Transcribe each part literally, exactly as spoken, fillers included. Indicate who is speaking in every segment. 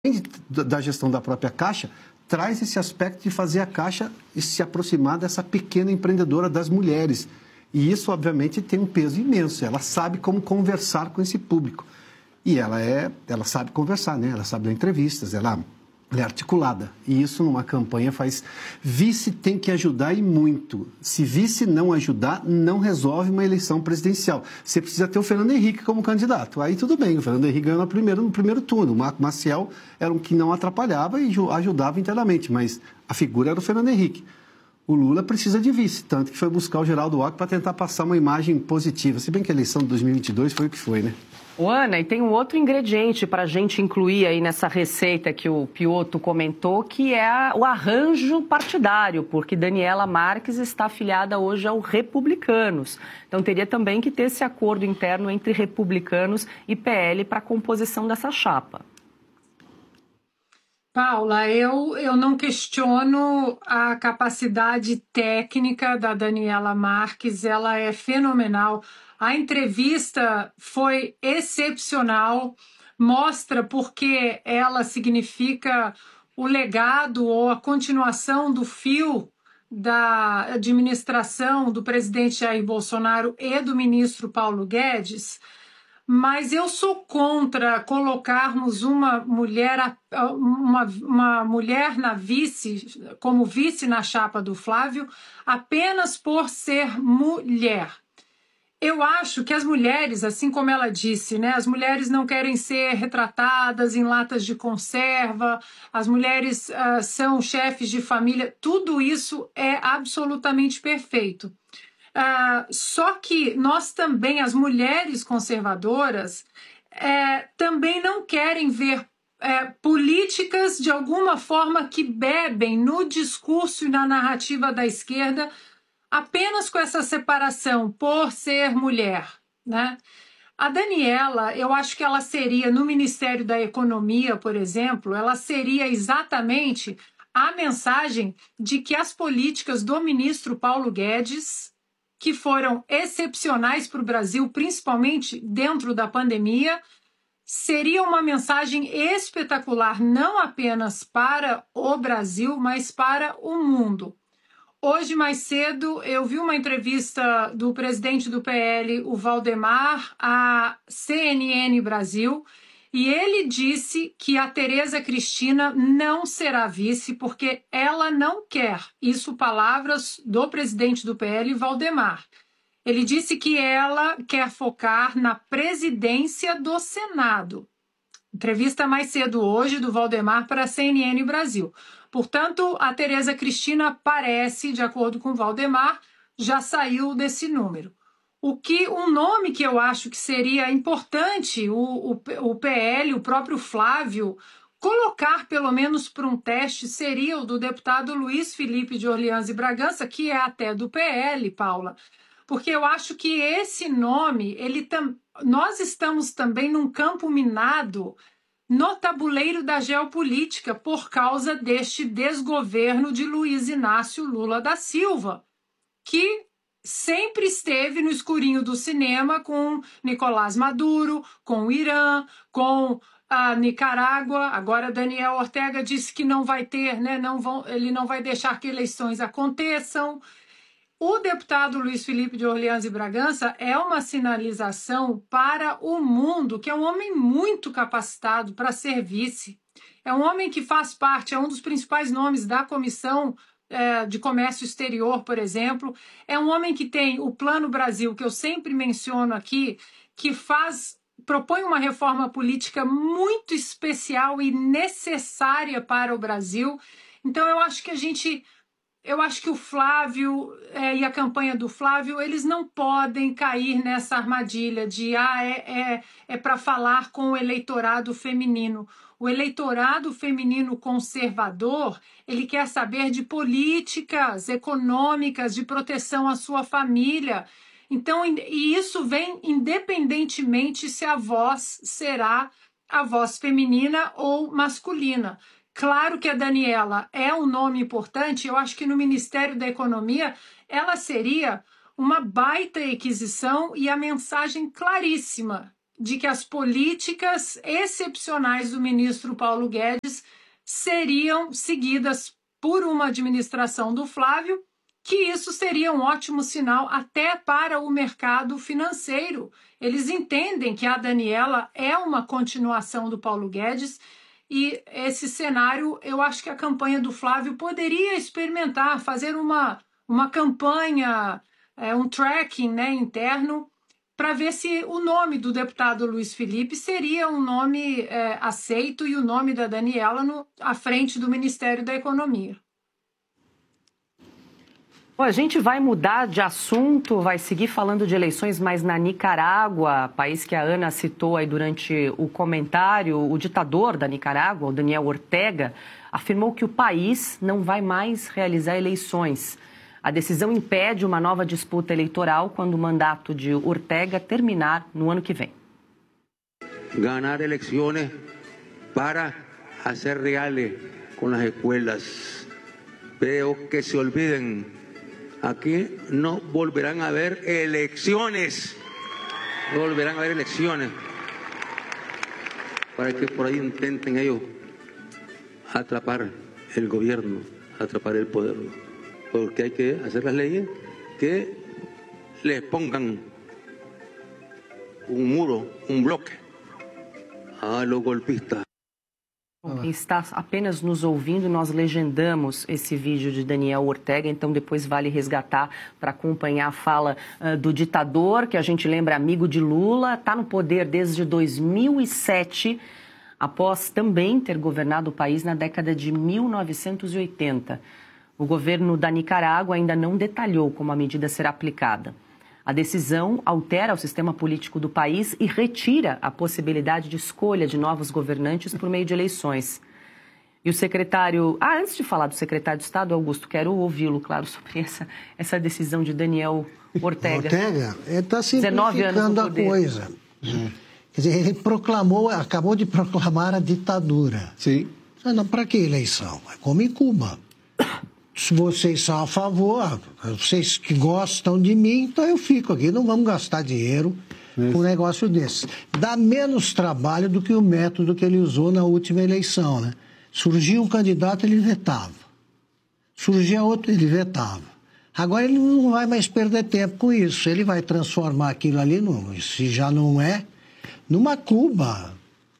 Speaker 1: da gestão da própria Caixa, traz esse aspecto de fazer a Caixa se aproximar dessa pequena empreendedora das mulheres. E isso, obviamente, tem um peso imenso. Ela sabe como conversar com esse público. E ela, é, ela sabe conversar, né? Ela sabe dar entrevistas, ela, ela é articulada. E isso, numa campanha, faz... Vice tem que ajudar e muito. Se vice não ajudar, não resolve uma eleição presidencial. Você precisa ter o Fernando Henrique como candidato. Aí tudo bem, o Fernando Henrique ganhou no primeiro, no primeiro turno. O Marco Maciel era um que não atrapalhava e ajudava internamente, mas a figura era o Fernando Henrique. O Lula precisa de vice, tanto que foi buscar o Geraldo Alckmin para tentar passar uma imagem positiva. Se bem que a eleição de dois mil e vinte e dois foi o que foi, né?
Speaker 2: Ô, Ana, e tem um outro ingrediente para a gente incluir aí nessa receita que o Piotto comentou, que é a, o arranjo partidário, porque Daniela Marques está afiliada hoje aos Republicanos. Então teria também que ter esse acordo interno entre Republicanos e P L para a composição dessa chapa.
Speaker 3: Paula, eu, eu não questiono a capacidade técnica da Daniela Marques, ela é fenomenal. A entrevista foi excepcional, mostra porque ela significa o legado ou a continuação do fio da administração do presidente Jair Bolsonaro e do ministro Paulo Guedes. Mas eu sou contra colocarmos uma mulher, uma, uma mulher na vice, como vice na chapa do Flávio, apenas por ser mulher. Eu acho que as mulheres, assim como ela disse, né, as mulheres não querem ser retratadas em latas de conserva, as mulheres uh, são chefes de família, tudo isso é absolutamente perfeito. Uh, só que nós também, as mulheres conservadoras, é, também não querem ver é, políticas de alguma forma que bebem no discurso e na narrativa da esquerda apenas com essa separação por ser mulher, né? A Daniela, eu acho que ela seria, no Ministério da Economia, por exemplo, ela seria exatamente a mensagem de que as políticas do ministro Paulo Guedes, que foram excepcionais para o Brasil, principalmente dentro da pandemia, seria uma mensagem espetacular, não apenas para o Brasil, mas para o mundo. Hoje, mais cedo, eu vi uma entrevista do presidente do P L, o Valdemar, à C N N Brasil, e ele disse que a Tereza Cristina não será vice porque ela não quer. Isso, palavras do presidente do P L, Valdemar. Ele disse que ela quer focar na presidência do Senado. Entrevista mais cedo hoje do Valdemar para a C N N Brasil. Portanto, a Tereza Cristina parece, de acordo com o Valdemar, já saiu desse número. O que um nome que eu acho que seria importante o, o, o P L, o próprio Flávio, colocar pelo menos para um teste seria o do deputado Luiz Felipe de Orleans e Bragança, que é até do P L, Paula, porque eu acho que esse nome, ele tam... nós estamos também num campo minado no tabuleiro da geopolítica por causa deste desgoverno de Luiz Inácio Lula da Silva, que sempre esteve no escurinho do cinema com Nicolás Maduro, com o Irã, com a Nicarágua. Agora Daniel Ortega disse que não vai ter, né, não vão, ele não vai deixar que eleições aconteçam. O deputado Luiz Felipe de Orleans e Bragança é uma sinalização para o mundo, que é um homem muito capacitado para ser vice. É um homem que faz parte, é um dos principais nomes da Comissão é, de Comércio Exterior, por exemplo. É um homem que tem o Plano Brasil, que eu sempre menciono aqui, que faz, propõe uma reforma política muito especial e necessária para o Brasil. Então, eu acho que a gente... Eu acho que o Flávio é, e a campanha do Flávio, eles não podem cair nessa armadilha de ah, é, é, é para falar com o eleitorado feminino. O eleitorado feminino conservador, ele quer saber de políticas econômicas, de proteção à sua família. Então, e isso vem independentemente se a voz será a voz feminina ou masculina. Claro que a Daniela é um nome importante, eu acho que no Ministério da Economia ela seria uma baita aquisição e a mensagem claríssima de que as políticas excepcionais do ministro Paulo Guedes seriam seguidas por uma administração do Flávio, que isso seria um ótimo sinal até para o mercado financeiro. Eles entendem que a Daniela é uma continuação do Paulo Guedes e esse cenário, eu acho que a campanha do Flávio poderia experimentar, fazer uma, uma campanha, é, um tracking, né, interno, para ver se o nome do deputado Luiz Felipe seria um nome é, aceito e o nome da Daniela no, à frente do Ministério da Economia.
Speaker 2: Bom, a gente vai mudar de assunto, vai seguir falando de eleições, mas na Nicarágua, país que a Ana citou aí durante o comentário, o ditador da Nicarágua, o Daniel Ortega, afirmou que o país não vai mais realizar eleições. A decisão impede uma nova disputa eleitoral quando o mandato de Ortega terminar no ano que vem.
Speaker 4: Ganar eleições para fazer reales com as escolas. Pero que se olviden, aqui não volverão a haver eleições. Não volverão a haver eleições. Para que por aí intenten ellos atrapar el gobierno, atrapar el poder. Porque hay que hacer las leyes que les pongan un muro, un bloque a los golpistas.
Speaker 2: Quem está apenas nos ouvindo, nós legendamos esse vídeo de Daniel Ortega, então depois vale resgatar para acompanhar a fala uh, do ditador, que a gente lembra amigo de Lula, está no poder desde dois mil e sete, após também ter governado o país na década de mil novecentos e oitenta. O governo da Nicarágua ainda não detalhou como a medida será aplicada. A decisão altera o sistema político do país e retira a possibilidade de escolha de novos governantes por meio de eleições. E o secretário... Ah, antes de falar do secretário de Estado, Augusto, quero ouvi-lo, claro, sobre essa, essa decisão de Daniel Ortega.
Speaker 5: Ortega, ele está simplificando a coisa. Uhum. Quer dizer, ele proclamou, acabou de proclamar a ditadura.
Speaker 1: Sim.
Speaker 5: Para que eleição? É como em Cuba. Se vocês são a favor, vocês que gostam de mim, então eu fico aqui. Não vamos gastar dinheiro com um negócio desse. Dá menos trabalho do que o método que ele usou na última eleição, né? Surgia um candidato, ele vetava. Surgia outro, ele vetava. Agora ele não vai mais perder tempo com isso. Ele vai transformar aquilo ali, no, se já não é, numa Cuba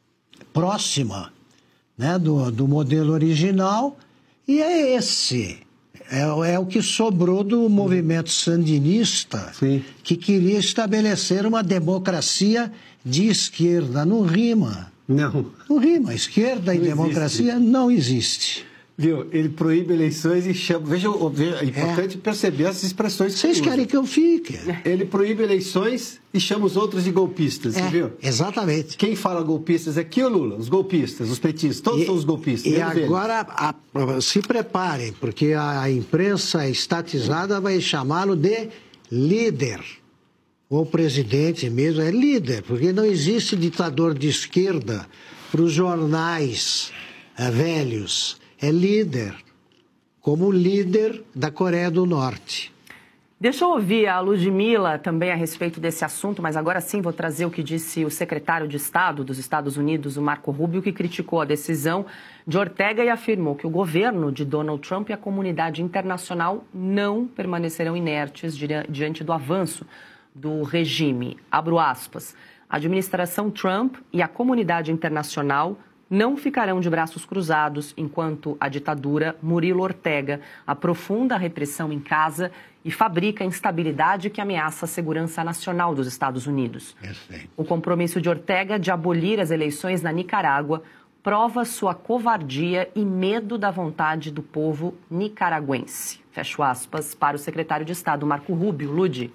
Speaker 5: próxima, né, do, do modelo original. E é esse, é, é o que sobrou do movimento sandinista, Sim. que queria estabelecer uma democracia de esquerda. Não rima.
Speaker 1: Não.
Speaker 5: Não rima. Esquerda não e democracia existe. Não existe.
Speaker 1: Viu? Ele proíbe eleições e chama... Veja, é importante é. perceber essas expressões.
Speaker 5: Vocês que querem que eu fique.
Speaker 1: Ele proíbe eleições e chama os outros de golpistas,
Speaker 5: é,
Speaker 1: você viu?
Speaker 5: Exatamente.
Speaker 1: Quem fala golpistas é aqui o Lula, os golpistas, os petistas, todos
Speaker 5: e,
Speaker 1: são os golpistas.
Speaker 5: E agora a, se preparem, porque a, a imprensa estatizada vai chamá-lo de líder. Ou presidente mesmo, é líder, porque não existe ditador de esquerda para os jornais é, velhos. É líder, como líder da Coreia do Norte.
Speaker 2: Deixa eu ouvir a Ludmila também a respeito desse assunto, mas agora sim vou trazer o que disse o secretário de Estado dos Estados Unidos, o Marco Rubio, que criticou a decisão de Ortega e afirmou que o governo de Donald Trump e a comunidade internacional não permanecerão inertes diante do avanço do regime. Abro aspas. A administração Trump e a comunidade internacional não ficarão de braços cruzados enquanto a ditadura Murilo Ortega aprofunda a repressão em casa e fabrica a instabilidade que ameaça a segurança nacional dos Estados Unidos.
Speaker 5: Perfeito.
Speaker 2: O compromisso de Ortega de abolir as eleições na Nicarágua prova sua covardia e medo da vontade do povo nicaragüense. Fecho aspas para o secretário de Estado, Marco Rubio. Ludi.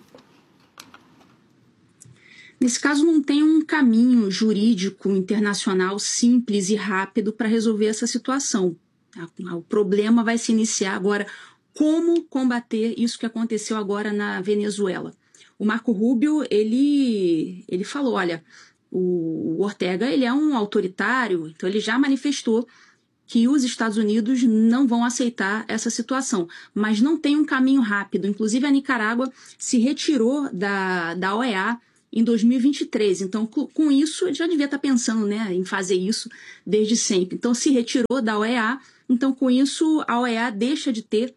Speaker 6: Nesse caso, não tem um caminho jurídico internacional simples e rápido para resolver essa situação. O problema vai se iniciar agora. Como combater isso que aconteceu agora na Venezuela? O Marco Rubio, ele, ele falou, olha, o Ortega ele é um autoritário, então ele já manifestou que os Estados Unidos não vão aceitar essa situação, mas não tem um caminho rápido. Inclusive, a Nicarágua se retirou da, da O E A em dois mil e vinte e três. Então, com isso, ele já devia estar pensando, né, em fazer isso desde sempre. Então, se retirou da O E A. Então, com isso, a O E A deixa de ter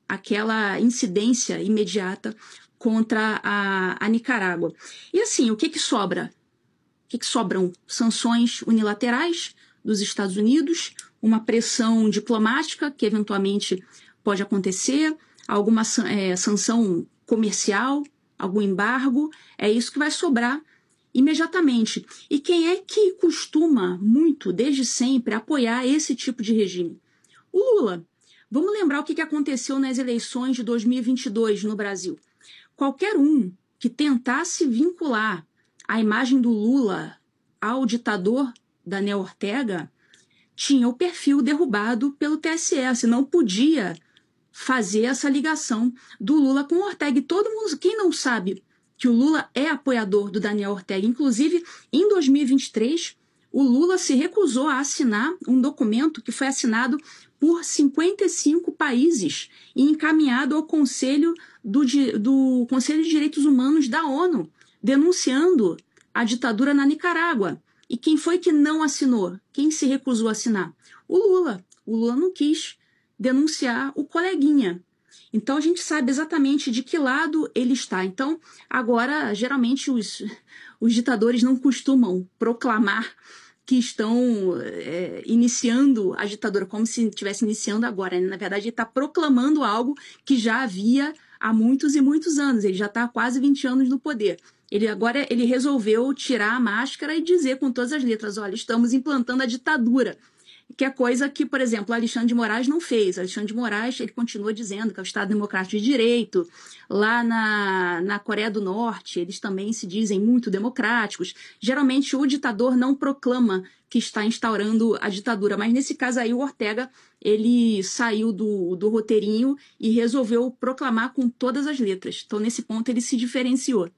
Speaker 6: aquela incidência imediata contra a, a Nicarágua. E assim, o que que sobra? O que que sobram? Sanções unilaterais dos Estados Unidos, uma pressão diplomática que eventualmente pode acontecer, alguma é, sanção comercial, algum embargo, é isso que vai sobrar imediatamente. E quem é que costuma muito, desde sempre, apoiar esse tipo de regime? O Lula. Vamos lembrar o que aconteceu nas eleições de dois mil e vinte e dois no Brasil. Qualquer um que tentasse vincular a imagem do Lula ao ditador Daniel Ortega tinha o perfil derrubado pelo T S E, não podia fazer essa ligação do Lula com o Ortega. E todo mundo, quem não sabe que o Lula é apoiador do Daniel Ortega, inclusive em dois mil e vinte e três, o Lula se recusou a assinar um documento que foi assinado por cinquenta e cinco países e encaminhado ao Conselho, do, do Conselho de Direitos Humanos da ONU, denunciando a ditadura na Nicarágua. E quem foi que não assinou? Quem se recusou a assinar? O Lula. O Lula não quis denunciar o coleguinha. Então, a gente sabe exatamente de que lado ele está. Então, agora, geralmente, os, os ditadores não costumam proclamar que estão é, iniciando a ditadura, como se estivesse iniciando agora. Na verdade, ele está proclamando algo que já havia há muitos e muitos anos. Ele já está há quase vinte anos no poder. Ele agora ele resolveu tirar a máscara e dizer com todas as letras, olha, estamos implantando a ditadura. Que é coisa que, por exemplo, Alexandre de Moraes não fez. Alexandre de Moraes, ele continua dizendo que é o Estado Democrático de Direito. Lá na, na Coreia do Norte, eles também se dizem muito democráticos. Geralmente, o ditador não proclama que está instaurando a ditadura. Mas, nesse caso aí, o Ortega, ele saiu do, do roteirinho e resolveu proclamar com todas as letras. Então, nesse ponto, ele se diferenciou.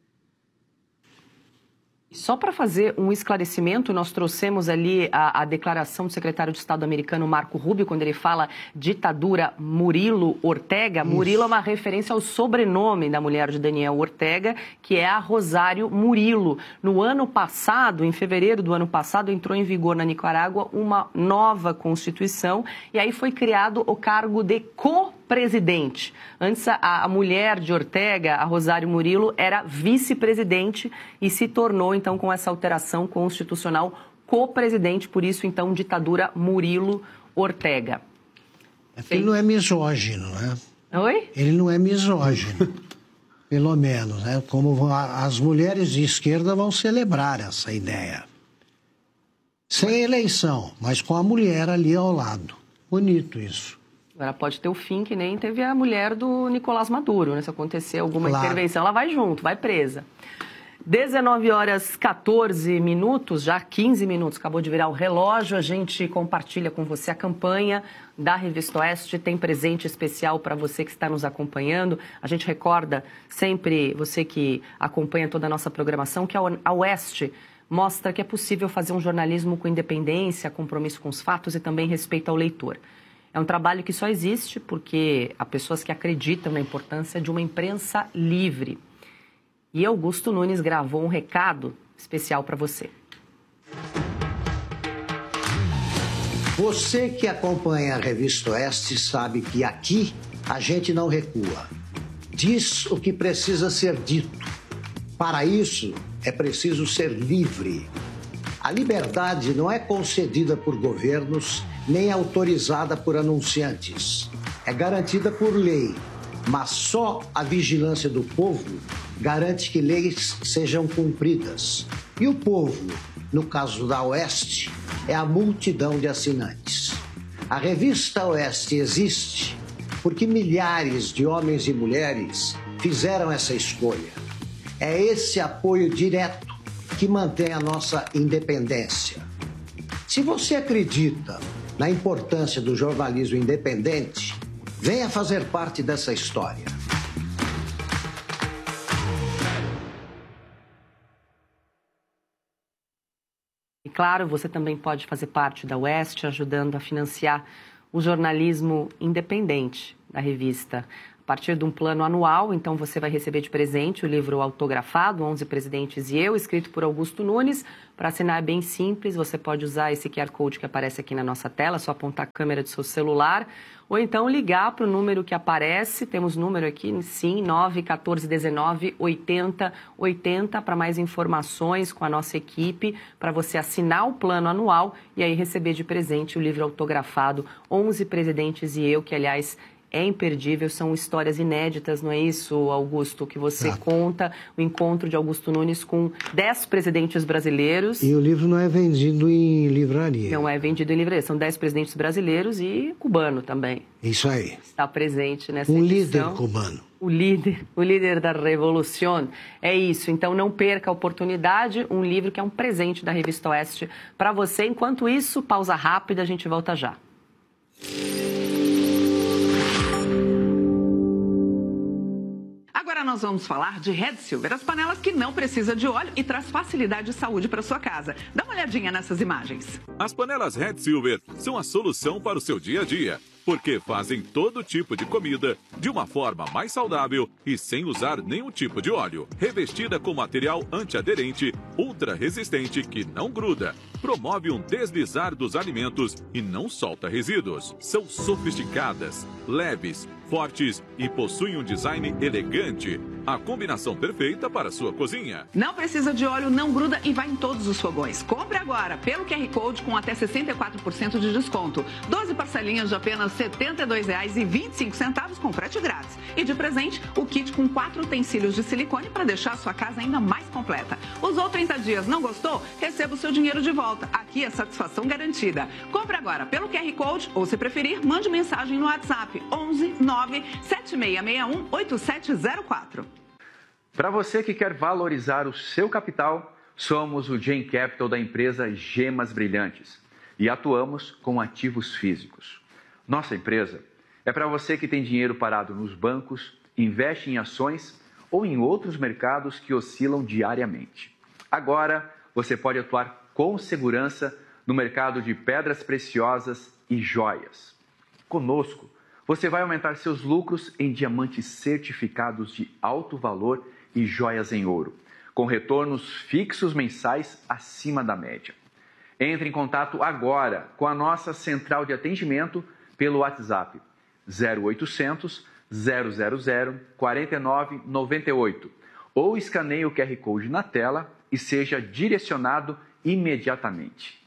Speaker 2: Só para fazer um esclarecimento, nós trouxemos ali a, a declaração do secretário de Estado americano Marco Rubio, quando ele fala ditadura Murilo Ortega. Isso. Murilo é uma referência ao sobrenome da mulher de Daniel Ortega, que é a Rosário Murilo. No ano passado, em fevereiro do ano passado, entrou em vigor na Nicarágua uma nova Constituição e aí foi criado o cargo de co presidente. Antes, a, a mulher de Ortega, a Rosário Murilo, era vice-presidente e se tornou, então, com essa alteração constitucional, co-presidente. Por isso, então, ditadura Murilo Ortega.
Speaker 5: É ele não é misógino, né?
Speaker 2: Oi?
Speaker 5: Ele não é misógino, pelo menos, né? Como a, as mulheres de esquerda vão celebrar essa ideia. Sem eleição, mas com a mulher ali ao lado. Bonito isso.
Speaker 2: Agora pode ter o fim que nem teve a mulher do Nicolás Maduro, né? Se acontecer alguma
Speaker 5: claro. intervenção,
Speaker 2: ela vai junto, vai presa. dezenove horas e quatorze minutos, já quinze minutos, acabou de virar o relógio. A gente compartilha com você a campanha da Revista Oeste. Tem presente especial para você que está nos acompanhando. A gente recorda sempre, você que acompanha toda a nossa programação, que a Oeste mostra que é possível fazer um jornalismo com independência, compromisso com os fatos e também respeito ao leitor. É um trabalho que só existe porque há pessoas que acreditam na importância de uma imprensa livre. E Augusto Nunes gravou um recado especial para você.
Speaker 7: Você que acompanha a Revista Oeste sabe que aqui a gente não recua. Diz o que precisa ser dito. Para isso, é preciso ser livre. A liberdade não é concedida por governos nem autorizada por anunciantes. É garantida por lei, mas só a vigilância do povo garante que leis sejam cumpridas. E o povo, no caso da Oeste, é a multidão de assinantes. A Revista Oeste existe porque milhares de homens e mulheres fizeram essa escolha. É esse apoio direto que mantém a nossa independência. Se você acredita na importância do jornalismo independente, venha fazer parte dessa história.
Speaker 2: E claro, você também pode fazer parte da Oeste, ajudando a financiar o jornalismo independente da revista. a partir de um plano anual. Então, você vai receber de presente o livro autografado, onze Presidentes e Eu, escrito por Augusto Nunes. Para assinar é bem simples, você pode usar esse Q R Code que aparece aqui na nossa tela, só apontar a câmera do seu celular, ou então ligar para o número que aparece, temos número aqui, sim, nove um quatro um nove oitenta oitenta, para mais informações com a nossa equipe, para você assinar o plano anual e aí receber de presente o livro autografado, onze Presidentes e Eu, que, aliás, é imperdível, são histórias inéditas, não é isso, Augusto, que você Exato. Conta, o encontro de Augusto Nunes com dez presidentes brasileiros.
Speaker 5: E o livro não é vendido em livraria.
Speaker 2: Não é vendido em livraria, são dez presidentes brasileiros e cubano também.
Speaker 5: Isso aí.
Speaker 2: Está presente nessa
Speaker 5: um
Speaker 2: edição.
Speaker 5: líder cubano.
Speaker 2: O líder, o líder da revolução. É isso, então não perca a oportunidade, um livro que é um presente da Revista Oeste para você. Enquanto isso, pausa rápida, a gente volta já.
Speaker 8: Agora nós vamos falar de Red Silver, as panelas que não precisam de óleo e traz facilidade de saúde para sua casa. Dá uma olhadinha nessas imagens.
Speaker 9: As panelas Red Silver são a solução para o seu dia a dia, porque fazem todo tipo de comida de uma forma mais saudável e sem usar nenhum tipo de óleo. Revestida com material antiaderente, ultra resistente que não gruda, promove um deslizar dos alimentos e não solta resíduos. São sofisticadas, leves, fortes e possuem um design elegante. A combinação perfeita para a sua cozinha.
Speaker 8: Não precisa de óleo, não gruda e vai em todos os fogões. Compre agora pelo Q R Code com até sessenta e quatro por cento de desconto. doze parcelinhas de apenas setenta e dois reais e vinte e cinco centavos com frete grátis. E de presente, o kit com quatro utensílios de silicone para deixar a sua casa ainda mais completa. Usou trinta dias, não gostou? Receba o seu dinheiro de volta. Aqui é satisfação garantida. Compre agora pelo Q R Code ou, se preferir, mande mensagem no WhatsApp onze nove sete seis seis um oito sete zero quatro.
Speaker 10: Para você que quer valorizar o seu capital, somos o Gen Capital da empresa Gemas Brilhantes e atuamos com ativos físicos. Nossa empresa é para você que tem dinheiro parado nos bancos, investe em ações ou em outros mercados que oscilam diariamente. Agora, você pode atuar com segurança no mercado de pedras preciosas e joias. Conosco, você vai aumentar seus lucros em diamantes certificados de alto valor e joias em ouro, com retornos fixos mensais acima da média. Entre em contato agora com a nossa central de atendimento pelo WhatsApp zero oitocentos, zero zero zero, quatro nove nove oito ou escaneie o Q R Code na tela e seja direcionado imediatamente.